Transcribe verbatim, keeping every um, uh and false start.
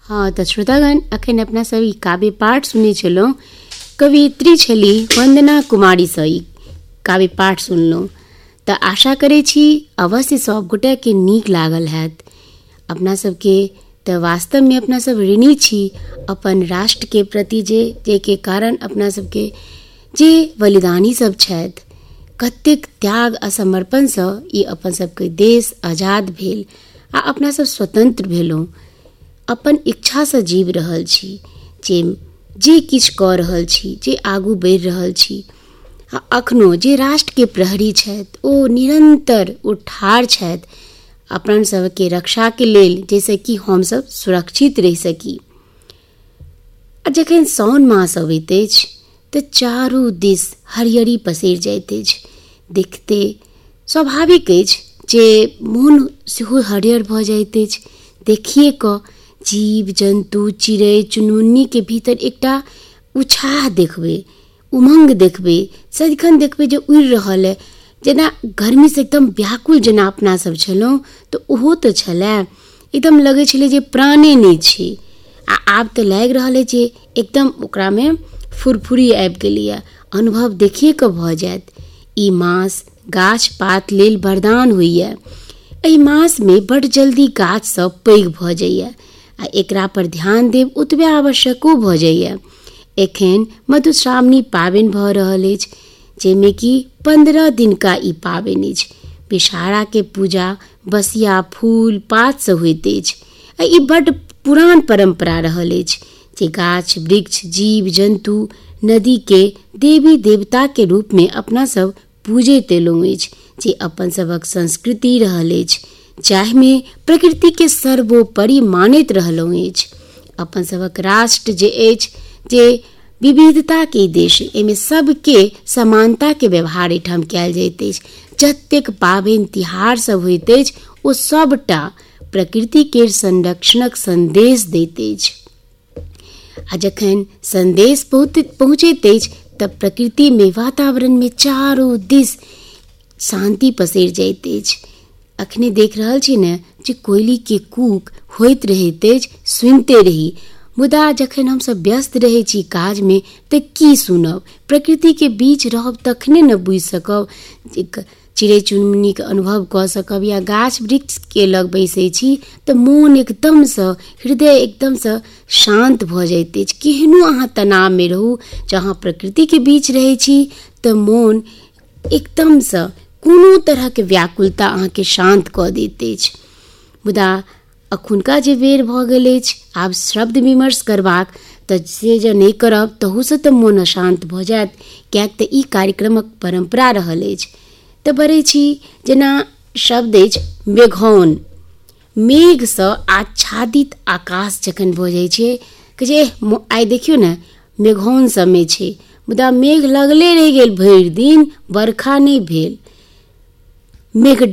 हाँ तऽ श्रोतागण अखन अपना सब ई काव्य पाठ सुनै छलहुँ। कवियत्री छली वंदना कुमारीसँ ई काव्य पाठ सुनलहुँ। तऽ आशा करै छी अवश्य सब गोटेके नीक लागल हैत। अपना सबके तऽ वास्तवमे अपना सब ऋणी छी अपन राष्ट्रके प्रति, जे जाहिके कारण अपना सबके जे बलिदानी सब छथि, कतेक त्याग आ समर्पणसँ ई अपन सबके देश आजाद भेल आ अपना सब स्वतंत्र भेलहुँ। अपन इच्छासँ जीव रहल छी, जे जे किछु कऽ रहल छी, जे आगू बढ़ि रहल छी। आ अखनो जे राष्ट्रके प्रहरी छथि ओ निरंतर ओ ठाढ़ छथि अपन सबके रक्षाके लेल, जाहिसँ कि हमसब सुरक्षित रहि सकी। आ जखन साउन मास अबैत अछि तऽ चारू दिस हरियरी पसरि जाइत अछि। देखते स्वाभाविक अछि जे मोन सेहो हरियर भऽ जाइत अछि। देखिए कऽ जीव जन्तु चिड़ै चुनमुन्नीके भीतर एकटा उत्साह देखबै, उमंग देखबै, सदिखन देखबै जे उड़ि रहल है, जेना गर्मीसँ एकदम व्याकुल जेना अपना सब छलहुँ तऽ ओहो तऽ छलै। एकदम लगै छलै जे प्राणे नहि छै। आ आब तऽ लागि रहल है जे एकदम ओकरामे फुरफुरी आबि गेलैए। अनुभव देखिए कऽ भऽ जायत। ई मास गाछ पात लेल वरदान होइए। एहि मासमे बड्ड जल्दी गाछ सब पैघ भऽ जाइए आ एकरा पर ध्यान देब ओतबे आवश्यको भऽ जाइए। एखन मधुश्रावणी पाबनि भऽ रहल अछि, जाहिमे कि पंद्रह दिनका ई पाबनि अछि। विषहाराके पूजा बसिया फूल पातसँ होइत अछि। आ ई बड्ड पुरान परम्परा रहल अछि जे गाछ वृक्ष जीव जन्तु नदीके देवी देवताके रूपमे अपना सब पूजैत एलहुँ अछि, जे अपन सभक संस्कृति रहल अछि, जाहिमे प्रकृतिके सर्वोपरि मानैत रहलहुँ अछि। अपन सभक राष्ट्र जे अछि, जे विविधताके देश, एहिमे सबके समानताके व्यवहार एहिठाम कयल जाइत अछि। जतेक पाबनि तिहार सब होइत अछि ओ सबटा प्रकृतिके संरक्षणक संदेश दैत अछि। आ जखन संदेश पहुँचैत अछि तब प्रकृतिमे वातावरणमे चारो दिस शांति पसरि जाइत अछि। अखने देख रहल छी ने जे कोयलीके कूक होइत रहैत अछि, सुनिते रही। मुदा जखन हमसब व्यस्त रहै छी काजमे तऽ की सुनब? प्रकृतिके बीच रहब तखने ने बुझि सकब, चिड़ै चुनमुन्नीके अनुभव कऽ सकब। या गाछ वृक्षके लग बैसै छी तऽ मोन एकदमसँ हृदय एकदमसँ शान्त भऽ जाइत अछि। केहनो अहाँ तनावमे रहू, जहाँ प्रकृतिके बीच रहै छी तऽ मोन एकदमसँ कोनो तरहके व्याकुलता अहाँके शान्त कऽ दैत अछि। मुदा अखुनका जे बेर भऽ गेल अछि आब शब्द विमर्श करबाक, तऽ से जे नहि करब तहूसँ तऽ मोन अशान्त भऽ जायत। किएक तऽ ई कार्यक्रमक परम्परा रहल अछि। तऽ बड़ै छी जेना शब्द अछि मेघौन। मेघसँ आच्छादित आकाश जखन भऽ जाइ छै कि जे आइ देखियौ ने मेघौन समय छै, मुदा मेघ लगले रहि गेल भरि दिन, बरखा नहि भेल। मेघ